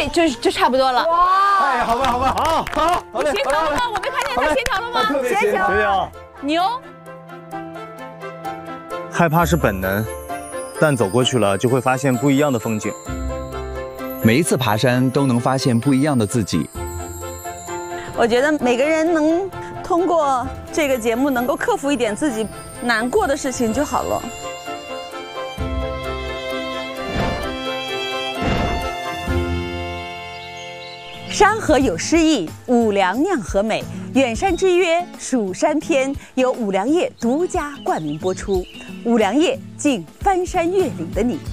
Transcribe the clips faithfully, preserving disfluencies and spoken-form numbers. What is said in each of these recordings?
对，就就差不多了。 哇！哎，好吧，好吧，好，好，好嘞。 协调了吗？我没看见他协调了吗？ 特别协调， 对呀。 牛。 害怕是本能，但走过去了就会发现不一样的风景。 每一次爬山都能发现不一样的自己。 我觉得每个人能通过这个节目能够克服一点自己难过的事情就好了。山河有诗意，五粮酿河美。远山之约，蜀山篇由五粮液独家冠名播出。五粮液敬翻山越岭的你。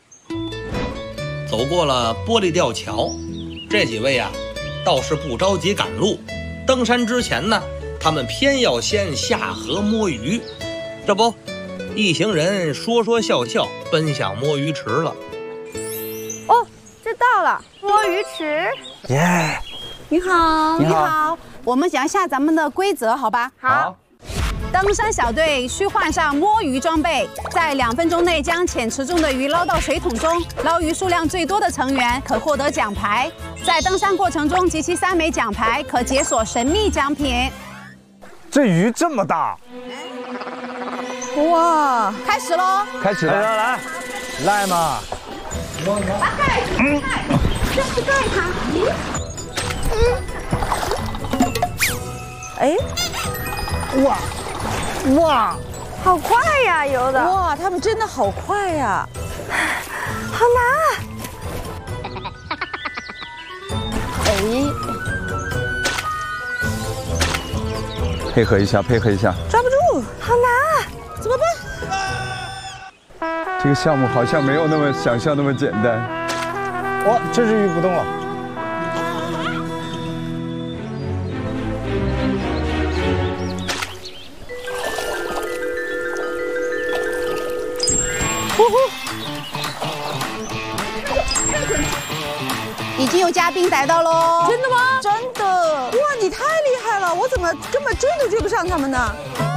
走过了玻璃吊桥，这几位啊，倒是不着急赶路。登山之前呢，他们偏要先下河摸鱼。这不，一行人说说笑笑，奔向摸鱼池了。 哦，这到了摸鱼池。 耶！ 你好， 你好， 我们讲一下咱们的规则，好吧？ 好。 登山小队需换上摸鱼装备，在两分钟内将浅池中的鱼捞到水桶中，捞鱼数量最多的成员可获得奖牌。在登山过程中集齐三枚奖牌，可解锁神秘奖品。 这鱼这么大！ 哇， 开始喽！ 开始了， 来来，来嘛！ 把盖住，盖，这是盖它。 嗯。哎，哇！哇， 好快呀，游的！ 哇，他们真的好快呀， 好难啊！ 哎， 配合一下，配合一下。 抓不住， 好难啊！ 怎么办？ 这个项目好像没有那么想象那么简单。 哇，这只鱼不动了。 已经有嘉宾逮到喽！ 真的吗？真的！哇，你太厉害了，我怎么根本追都追不上他们呢？